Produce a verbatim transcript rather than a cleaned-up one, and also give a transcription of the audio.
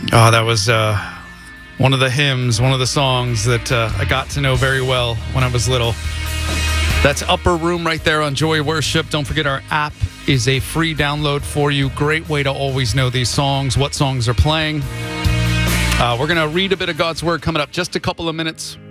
Oh, that was uh, one of the hymns, one of the songs that uh, I got to know very well when I was little. That's Upper Room right there on Joy Worship. Don't forget our app is a free download for you. Great way to always know these songs, what songs are playing. Uh, we're going to read a bit of God's Word coming up just a couple of minutes.